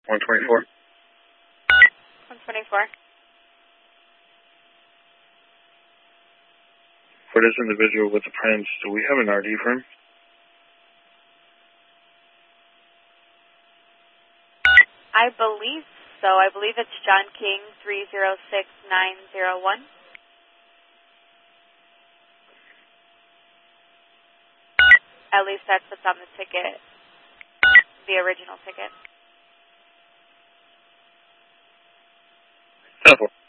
124. 124. For this individual with the prints, do we have an RD for him? I believe so. I believe it's John King 306901. At least that's what's on the ticket, the original ticket. 10-4.